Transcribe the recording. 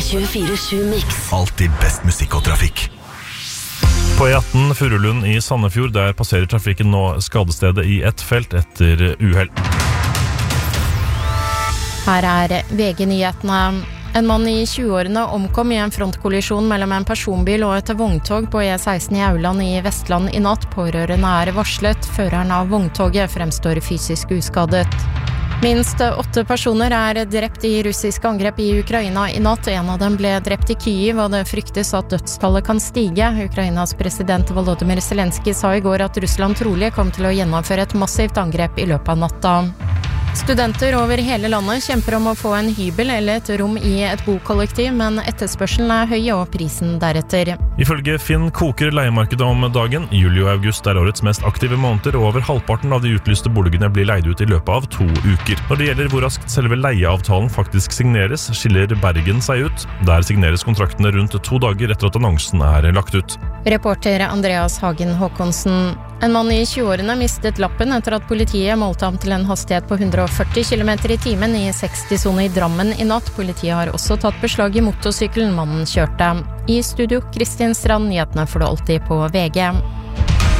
24/7 Mix. Alltid best musikk og trafikk. På E18 Furulund i Sandefjord, der passerer trafikken nå skadestedet i ett felt etter uhell. Her VG-nyhetene. En mann i 20-årene omkom i en frontkollisjon mellom en personbil og et vogntog på E16 i Auland i Vestland i natt. Pårørende varslet. Føreren av vogntoget fremstår fysisk uskadet. Minst 8 personer drept i russiske angrep i Ukraina i natt. En av dem ble drept i Kyiv, og det fryktes at dødstallet kan stige. Ukrainas president Volodymyr Zelensky sa i går at Russland trolig kom til å gjennomføre et massivt angrep i løpet av natta. Studenter over hele landet kjemper om å få en hybel eller et rom i et bokollektiv, men etterspørselen høy og prisen deretter. Ifølge Finn koker leiemarkedet om dagen. Juli og august årets mest aktive måneder, og over halvparten av de utlyste boligene blir leid ut i løpet av 2 uker. Når det gjelder hvor raskt selve leieavtalen faktisk signeres, skiller Bergen seg ut. Der signeres kontraktene rundt 2 dager etter at annonsen lagt ut. Reporter Andreas Hagen Håkonsen. En mann i 20-årene mistet lappen etter at politiet målte ham til en hastighet på 140 km i timen i 60-sone i Drammen i natt. Politiet har også tatt beslag i motorsykkelen mannen kjørte. I studio Kristin Strand, nyhetene får du alltid på VG.